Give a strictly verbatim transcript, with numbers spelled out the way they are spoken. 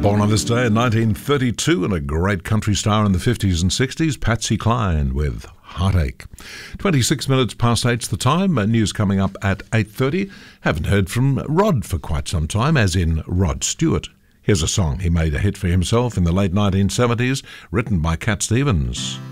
Born on this day in nineteen thirty-two and a great country star in the fifties and sixties, Patsy Cline with Heartache. twenty-six minutes past eight's the time. News coming up at eight thirty. Haven't heard from Rod for quite some time, as in Rod Stewart. Here's a song he made a hit for himself in the late nineteen seventies, written by Cat Stevens.